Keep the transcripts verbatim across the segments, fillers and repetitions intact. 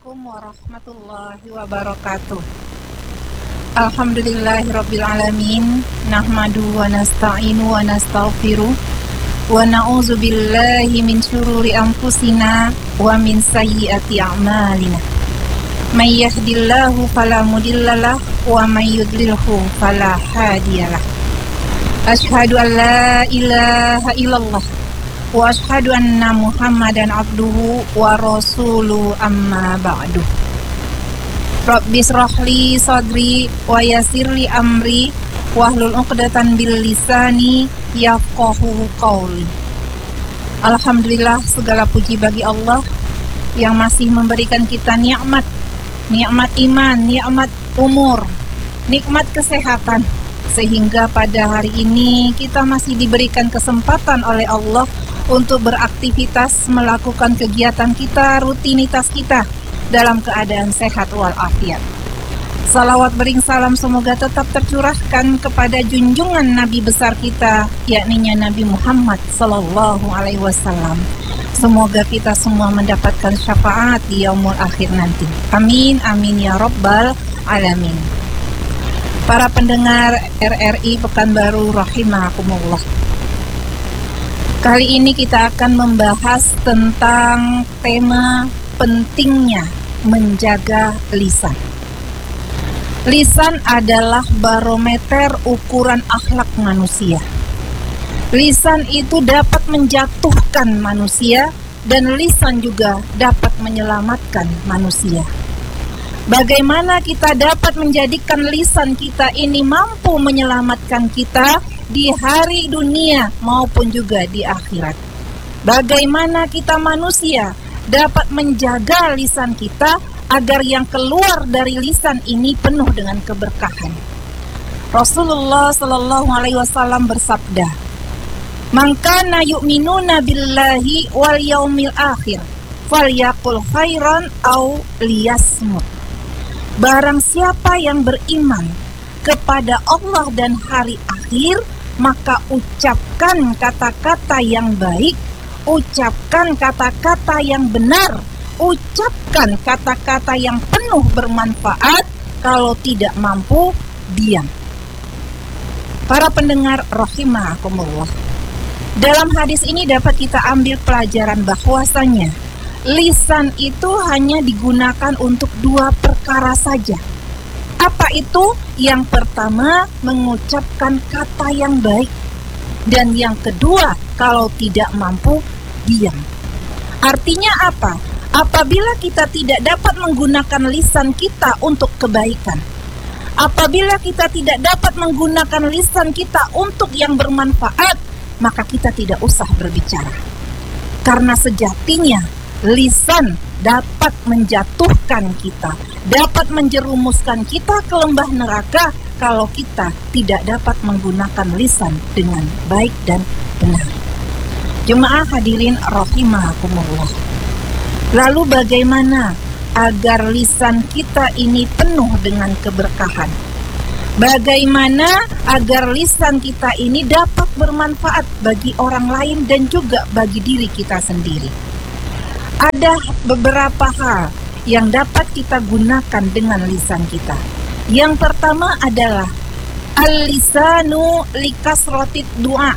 Assalamualaikum warahmatullahi wabarakatuh. Alhamdulillahirabbil alamin. Nahmadu wa nasta'inu wa nastaghfiruh wa na'udzu billahi min syururi anfusina wa min sayyiati a'malina. May yahdihillahu fala mudhillalah wa may yudlilhu fala hadiyalah. Asyhadu an la ilaha illallah wa asyhadu anna Muhammadan abduhu wa rasuluhu amma ba'du. Rabbi shrahli sadri wa yassirli amri wahlul 'uqdatam bil lisani yafqahu qawli. Alhamdulillah, segala puji bagi Allah yang masih memberikan kita nikmat, nikmat iman, nikmat umur, nikmat kesehatan, sehingga pada hari ini kita masih diberikan kesempatan oleh Allah untuk beraktivitas, melakukan kegiatan kita, rutinitas kita dalam keadaan sehat walafiat. Salawat bering salam semoga tetap tercurahkan kepada junjungan Nabi besar kita, yakni Nabi Muhammad sallallahu alaihi wasallam. Semoga kita semua mendapatkan syafaat di yaumul akhir nanti. Amin amin ya rabbal alamin. Para pendengar R R I Pekanbaru rahimakumullah. Kali ini kita akan membahas tentang tema pentingnya menjaga lisan. Lisan adalah barometer ukuran akhlak manusia. Lisan itu dapat menjatuhkan manusia dan lisan juga dapat menyelamatkan manusia. Bagaimana kita dapat menjadikan lisan kita ini mampu menyelamatkan kita di hari dunia maupun juga di akhirat? Bagaimana kita manusia dapat menjaga lisan kita agar yang keluar dari lisan ini penuh dengan keberkahan? Rasulullah sallallahu alaihi wasallam bersabda, "Man kana yu'minuna billahi wal yaumil akhir falyaqul khairan aw liyasmut." Barang siapa yang beriman kepada Allah dan hari akhir, maka ucapkan kata-kata yang baik, ucapkan kata-kata yang benar, ucapkan kata-kata yang penuh bermanfaat. Kalau tidak mampu, diam. Para pendengar rahimakumullah, dalam hadis ini dapat kita ambil pelajaran bahwasanya lisan itu hanya digunakan untuk dua perkara saja. Apa itu? Yang pertama, mengucapkan kata yang baik. Dan yang kedua, kalau tidak mampu, diam. Artinya apa? Apabila kita tidak dapat menggunakan lisan kita untuk kebaikan, apabila kita tidak dapat menggunakan lisan kita untuk yang bermanfaat, maka kita tidak usah berbicara. Karena sejatinya lisan dapat menjatuhkan kita, dapat menjerumuskan kita ke lembah neraka kalau kita tidak dapat menggunakan lisan dengan baik dan benar. Jemaah hadirin rahimakumullah. Lalu bagaimana agar lisan kita ini penuh dengan keberkahan? Bagaimana agar lisan kita ini dapat bermanfaat bagi orang lain dan juga bagi diri kita sendiri? Ada beberapa hal yang dapat kita gunakan dengan lisan kita. Yang pertama adalah al-lisanu likasratid du'a.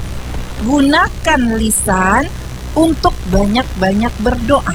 Gunakan lisan untuk banyak-banyak berdoa.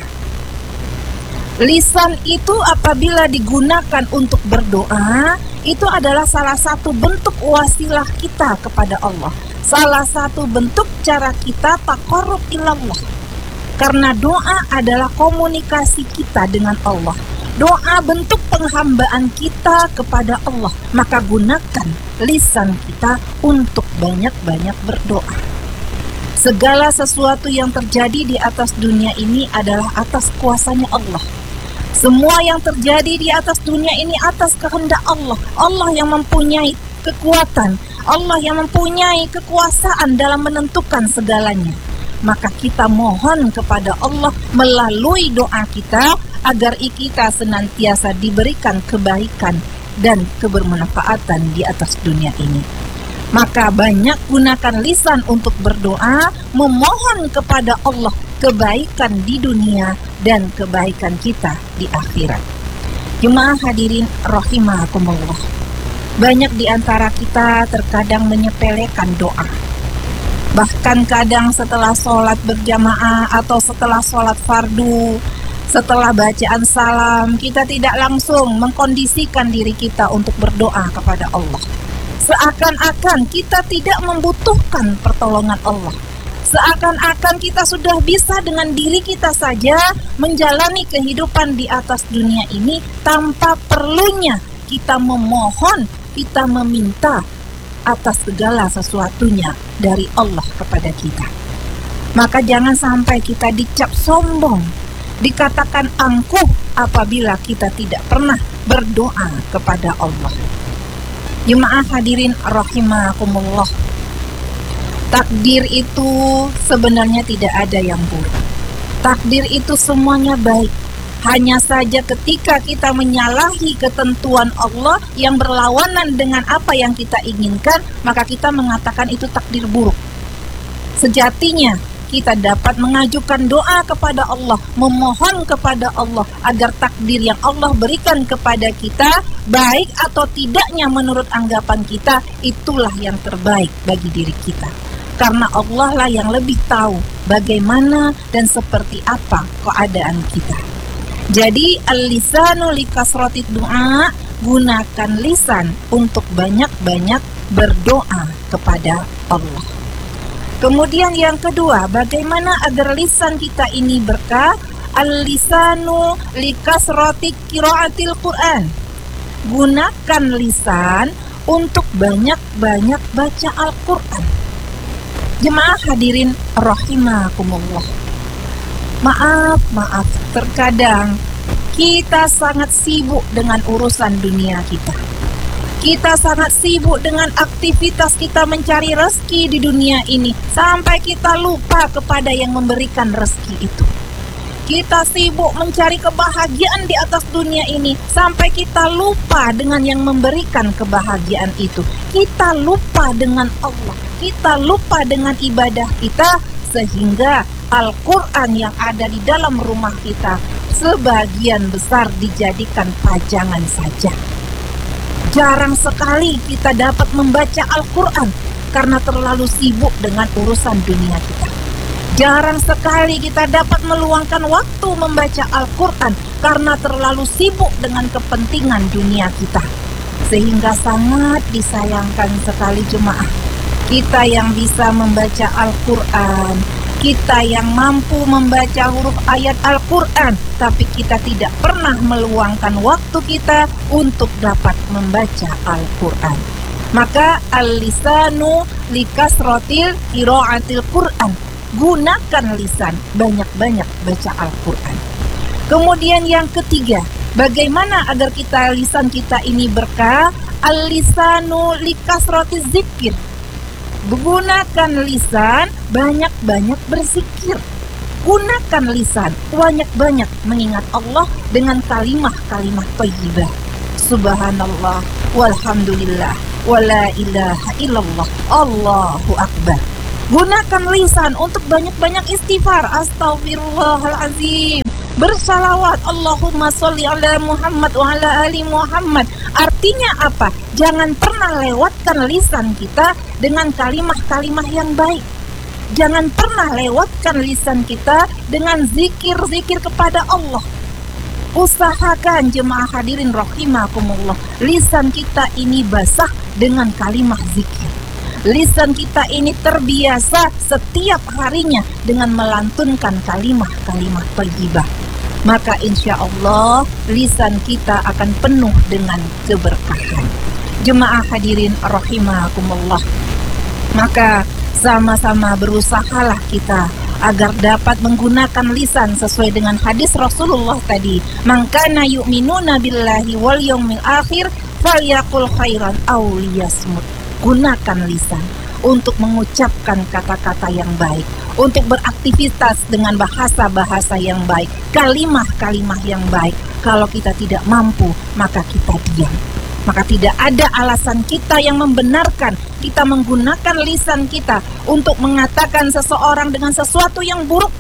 Lisan itu apabila digunakan untuk berdoa, itu adalah salah satu bentuk wasilah kita kepada Allah. Salah satu bentuk cara kita taqarrub ilallah. Karena doa adalah komunikasi kita dengan Allah. Doa bentuk penghambaan kita kepada Allah. Maka gunakan lisan kita untuk banyak-banyak berdoa. Segala sesuatu yang terjadi di atas dunia ini adalah atas kuasanya Allah. Semua yang terjadi di atas dunia ini atas kehendak Allah. Allah yang mempunyai kekuatan. Allah yang mempunyai kekuasaan dalam menentukan segalanya. Maka kita mohon kepada Allah melalui doa kita agar kita senantiasa diberikan kebaikan dan kebermanfaatan di atas dunia ini. Maka banyak gunakan lisan untuk berdoa, memohon kepada Allah kebaikan di dunia dan kebaikan kita di akhirat. Jemaah hadirin rahimakumullah. Banyak di antara kita terkadang menyepelekan doa. Bahkan kadang setelah sholat berjamaah atau setelah sholat fardu, setelah bacaan salam, kita tidak langsung mengkondisikan diri kita untuk berdoa kepada Allah. Seakan-akan kita tidak membutuhkan pertolongan Allah. Seakan-akan kita sudah bisa dengan diri kita saja menjalani kehidupan di atas dunia ini tanpa perlunya kita memohon, kita meminta atas segala sesuatunya dari Allah kepada kita. Maka jangan sampai kita dicap sombong, dikatakan angkuh apabila kita tidak pernah berdoa kepada Allah. Jemaah hadirin rahimakumullah. Takdir itu sebenarnya tidak ada yang buruk. Takdir itu semuanya baik. Hanya saja ketika kita menyalahi ketentuan Allah yang berlawanan dengan apa yang kita inginkan, maka kita mengatakan itu takdir buruk. Sejatinya kita dapat mengajukan doa kepada Allah, memohon kepada Allah agar takdir yang Allah berikan kepada kita, baik atau tidaknya menurut anggapan kita, itulah yang terbaik bagi diri kita. Karena Allah lah yang lebih tahu bagaimana dan seperti apa keadaan kita. Jadi al-lisanu likasrati du'a, gunakan lisan untuk banyak-banyak berdoa kepada Allah. Kemudian yang kedua, bagaimana agar lisan kita ini berkah? Al-lisanu likasrati qiraatil Qur'an. Gunakan lisan untuk banyak-banyak baca Al-Qur'an. Jemaah hadirin rahimakumullah. Maaf, maaf, terkadang kita sangat sibuk dengan urusan dunia kita. Kita sangat sibuk dengan aktivitas kita mencari rezeki di dunia ini, sampai kita lupa kepada yang memberikan rezeki itu. Kita sibuk mencari kebahagiaan di atas dunia ini, sampai kita lupa dengan yang memberikan kebahagiaan itu. Kita lupa dengan Allah, kita lupa dengan ibadah kita, sehingga Al-Quran yang ada di dalam rumah kita sebagian besar dijadikan pajangan saja. Jarang sekali kita dapat membaca Al-Quran karena terlalu sibuk dengan urusan dunia kita. Jarang sekali kita dapat meluangkan waktu membaca Al-Quran karena terlalu sibuk dengan kepentingan dunia kita. Sehingga sangat disayangkan sekali jemaah, kita yang bisa membaca Al-Quran, kita yang mampu membaca huruf ayat Al-Quran, tapi kita tidak pernah meluangkan waktu kita untuk dapat membaca Al-Quran. Maka al-lisanu likasrotil qiraatil Quran. Gunakan lisan, banyak-banyak baca Al-Quran. Kemudian yang ketiga, bagaimana agar kita lisan kita ini berkah? Al-lisanu likasrotil zikir. Gunakan lisan, banyak-banyak berzikir. Gunakan lisan, banyak-banyak mengingat Allah dengan kalimah-kalimah thayyibah. Subhanallah, walhamdulillah, wala ilaha illallah, Allahu akbar. Gunakan lisan untuk banyak-banyak istighfar. Astaghfirullahalazim. Bersalawat, Allahumma sholli ala Muhammad wa ala ali Muhammad. Artinya apa? Jangan pernah lewatkan lisan kita dengan kalimah-kalimah yang baik. Jangan pernah lewatkan lisan kita dengan zikir-zikir kepada Allah. Usahakan jemaah hadirin rahimakumullah, lisan kita ini basah dengan kalimah zikir. Lisan kita ini terbiasa setiap harinya dengan melantunkan kalimah-kalimah thayyibah. Maka insya Allah lisan kita akan penuh dengan keberkahan. Jemaah hadirin rahimakumullah, maka sama-sama berusahalah kita agar dapat menggunakan lisan sesuai dengan hadis Rasulullah tadi. Man kana yu'minuna billahi wal yaumil akhir falyaqul khairan aw liyasmut. Gunakan lisan untuk mengucapkan kata-kata yang baik, untuk beraktivitas dengan bahasa-bahasa yang baik, kalimah-kalimah yang baik. Kalau kita tidak mampu, maka kita diam. Maka tidak ada alasan kita yang membenarkan kita menggunakan lisan kita untuk mengatakan seseorang dengan sesuatu yang buruk,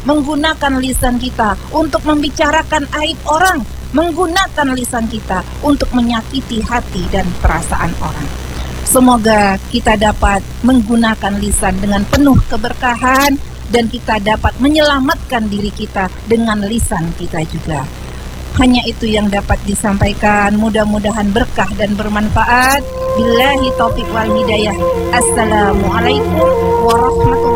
menggunakan lisan kita untuk membicarakan aib orang, menggunakan lisan kita untuk menyakiti hati dan perasaan orang. Semoga kita dapat menggunakan lisan dengan penuh keberkahan dan kita dapat menyelamatkan diri kita dengan lisan kita juga. Hanya itu yang dapat disampaikan. Mudah-mudahan berkah dan bermanfaat. Billahi taufiq wal hidayah. Assalamualaikum warahmatullahi wabarakatuh.